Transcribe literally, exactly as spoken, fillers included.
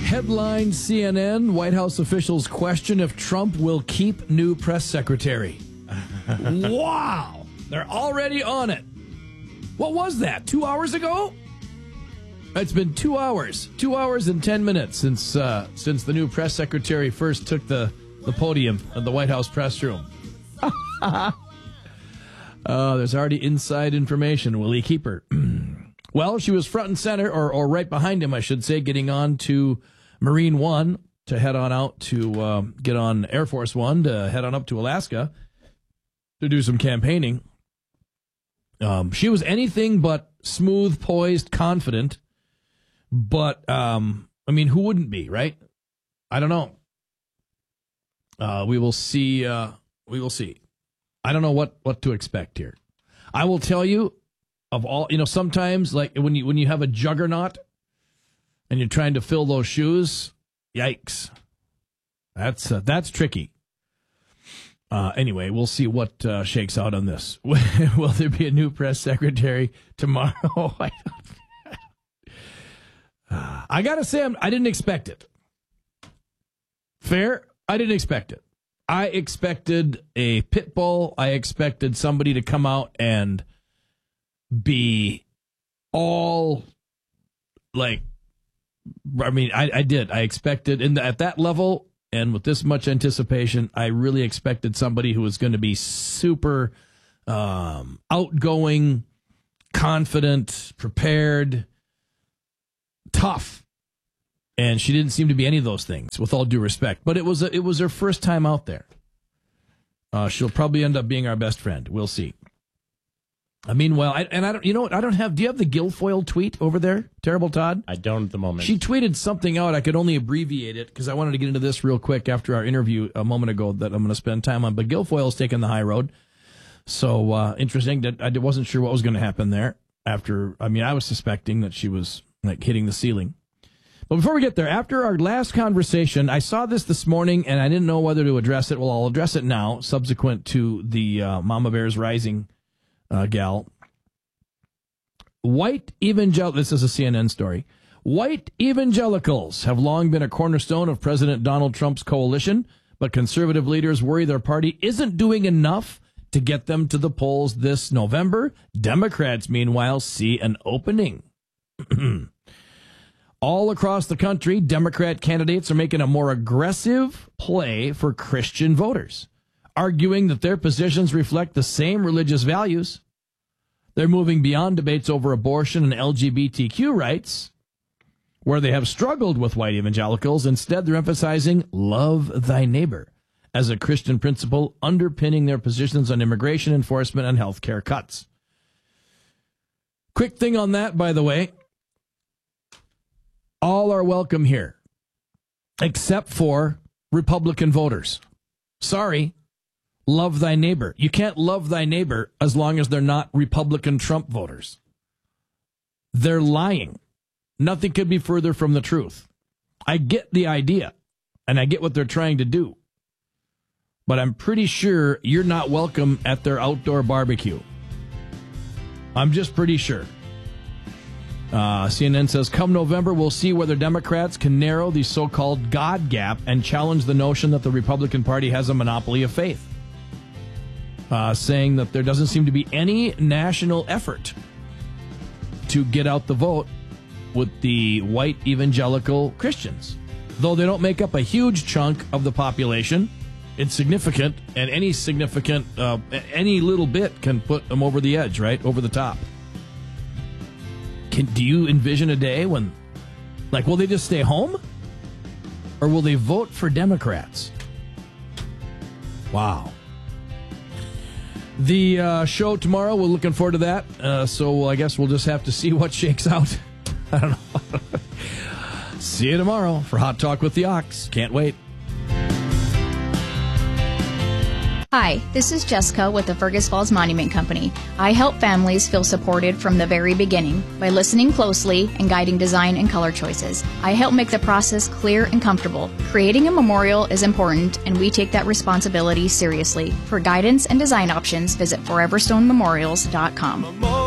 Headline C N N, White House officials question if Trump will keep new press secretary. Wow. They're already on it. What was that, two hours ago? It's been two hours. Two hours and ten minutes since uh, since the new press secretary first took the, the podium of the White House press room. uh, there's already inside information. Will he keep her? Well, she was front and center, or, or right behind him, I should say, getting on to Marine One to head on out to uh, get on Air Force One to head on up to Alaska to do some campaigning. Um, she was anything but smooth, poised, confident. But, um, I mean, who wouldn't be, right? I don't know. Uh, we will see. Uh, we will see. I don't know what, what to expect here. I will tell you, of all, you know, sometimes, like, when you when you have a juggernaut and you're trying to fill those shoes, yikes. That's uh, that's tricky. Uh, anyway, we'll see what uh, shakes out on this. Will there be a new press secretary tomorrow? I don't uh, I got to say, I'm, I didn't expect it. Fair? I didn't expect it. I expected a pit bull. I expected somebody to come out and be all, like, I mean, I, I did. I expected, in the, at that level, and with this much anticipation, I really expected somebody who was going to be super um, outgoing, confident, prepared, tough. And she didn't seem to be any of those things, with all due respect. But it was a, it was her first time out there. Uh, she'll probably end up being our best friend. We'll see. I mean, well, I, and I don't, you know what? I don't have, do you have the Guilfoyle tweet over there? Terrible Todd? I don't at the moment. She tweeted something out. I could only abbreviate it because I wanted to get into this real quick after our interview a moment ago that I'm going to spend time on. But Guilfoyle's taken the high road. So, uh, interesting that I wasn't sure what was going to happen there after, I mean, I was suspecting that she was like hitting the ceiling. But before we get there, after our last conversation, I saw this this morning and I didn't know whether to address it. Well, I'll address it now, subsequent to the uh, Mama Bears Rising Uh, gal. White evangel this is a C N N story. White evangelicals have long been a cornerstone of President Donald Trump's coalition, but conservative leaders worry their party isn't doing enough to get them to the polls this November. Democrats, meanwhile, see an opening. All across the country, Democrat candidates are making a more aggressive play for Christian voters, arguing that their positions reflect the same religious values. They're moving beyond debates over abortion and L G B T Q rights, where they have struggled with white evangelicals. Instead, they're emphasizing love thy neighbor as a Christian principle underpinning their positions on immigration enforcement and health care cuts. Quick thing on that, by the way. All are welcome here, except for Republican voters. Sorry. Love thy neighbor. You can't love thy neighbor as long as they're not Republican Trump voters. They're lying. Nothing could be further from the truth. I get the idea, and I get what they're trying to do. But I'm pretty sure you're not welcome at their outdoor barbecue. I'm just pretty sure. Uh, C N N says, come November, we'll see whether Democrats can narrow the so-called God gap and challenge the notion that the Republican Party has a monopoly of faith. Uh, saying that there doesn't seem to be any national effort to get out the vote with the white evangelical Christians. Though they don't make up a huge chunk of the population, it's significant, and any significant, uh, any little bit can put them over the edge, right? Over the top. Can, do you envision a day when, like, will they just stay home? Or will they vote for Democrats? Wow. The uh, show tomorrow, we're looking forward to that. Uh, so I guess we'll just have to see what shakes out. I don't know. See you tomorrow for Hot Talk with the Ox. Can't wait. Hi, this is Jessica with the Fergus Falls Monument Company. I help families feel supported from the very beginning by listening closely and guiding design and color choices. I help make the process clear and comfortable. Creating a memorial is important, and we take that responsibility seriously. For guidance and design options, visit forever stone memorials dot com.